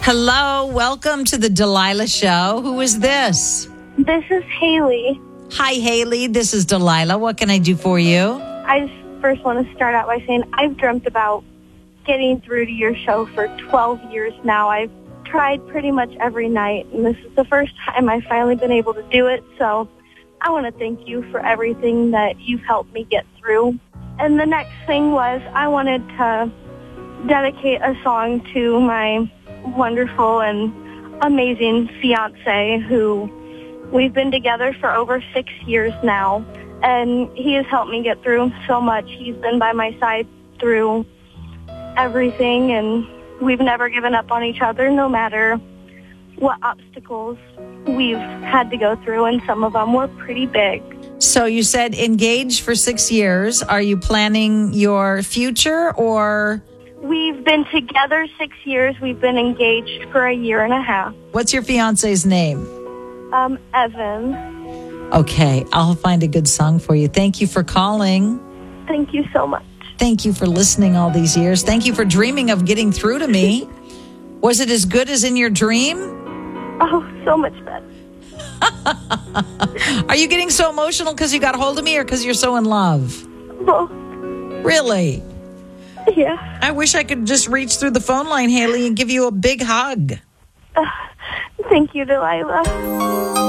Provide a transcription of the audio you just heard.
Hello, welcome to the Delilah Show. Who is this? This is Haley. Hi, Haley. This is Delilah. What can I do for you? I just first want to start out by saying I've dreamt about getting through to your show for 12 years now. I've tried pretty much every night, and this is the first time I've finally been able to do it. So I want to thank you for everything that you've helped me get through. And the next thing was I wanted to dedicate a song to my wonderful and amazing fiance who we've been together for over 6 years now. And he has helped me get through so much. He's been by my side through everything, and we've never given up on each other no matter what obstacles we've had to go through, and some of them were pretty big. So you said engaged for 6 years. Are you planning your future or? We've been together 6 years. We've been engaged for a year and a half. What's your fiance's name? Evan. Okay, I'll find a good song for you. Thank you for calling. Thank you so much. Thank you for listening all these years. Thank you for dreaming of getting through to me. Was it as good as in your dream? Oh, so much better. Are you getting so emotional because you got a hold of me or because you're so in love? Well, Really? yeah. I wish I could just reach through the phone line, Haley, and give you a big hug. Thank you, Delilah.